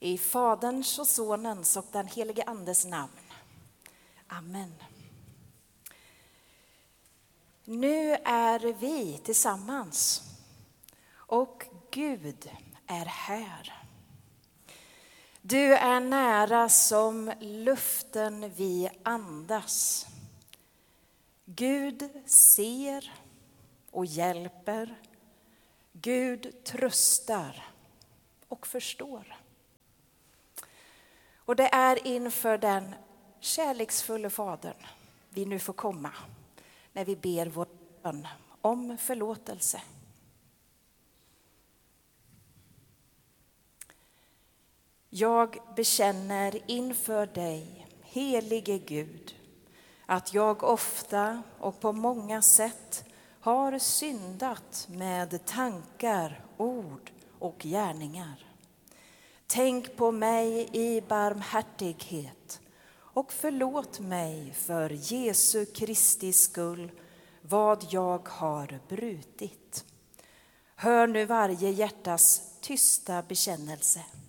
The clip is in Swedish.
I Faderns och Sonens och den helige Andes namn. Amen. Nu är vi tillsammans och Gud är här. Du är nära som luften vi andas. Gud ser och hjälper. Gud tröstar och förstår. Och det är inför den kärleksfulla Fadern vi nu får komma när vi ber vår bön om förlåtelse. Jag bekänner inför dig, helige Gud, att jag ofta och på många sätt har syndat med tankar, ord och gärningar. Tänk på mig i barmhärtighet och förlåt mig för Jesu Kristi skull vad jag har brutit. Hör nu varje hjärtas tysta bekännelse.